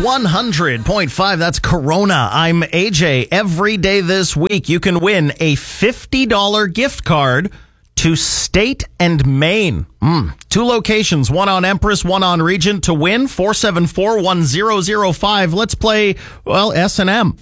100.5. That's Corona. I'm AJ. Every day this week, you can win a $50 gift card to State and Maine. 2 locations, one on Empress, one on Regent. To win, 474-1005. Let's play, S&M.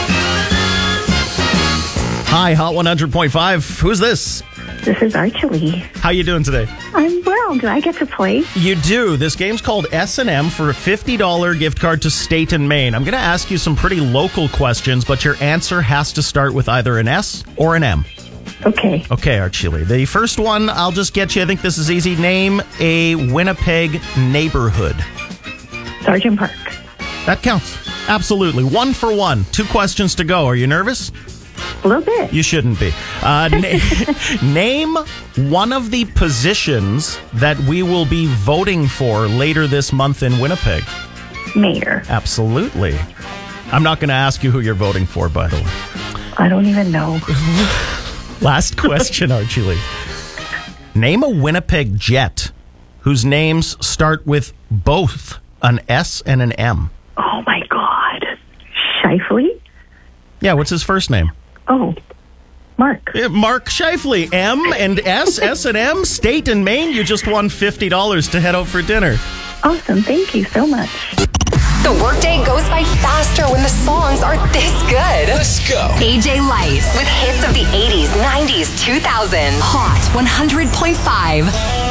Hi, Hot 100.5. Who's this? This is Archie. How you doing today? I'm well. Do I get to play? You do. This game's called S&M for a $50 gift card to State and Maine. I'm going to ask you some pretty local questions, but your answer has to start with either an S or an M. Okay. Okay, Archie. The first one, I'll just get you. I think this is easy. Name a Winnipeg neighborhood. Sergeant Park. That counts. Absolutely. 1 for 1. 2 questions to go. Are you nervous? A little bit. You shouldn't be. Name one of the positions that we will be voting for later this month in Winnipeg. Mayor. Absolutely. I'm not going to ask you who you're voting for, by the way. I don't even know. Last question, Archie Lee. Name a Winnipeg Jet whose names start with both an S and an M. Oh, my God. Shifley? Yeah, what's his first name? Oh, Mark. Mark Shifley. M and S, S and M, State and Maine. You just won $50 to head out for dinner. Awesome. Thank you so much. The workday goes by faster when the songs are this good. Let's go. AJ Light with hits of the 80s, 90s, 2000. Hot 100.5.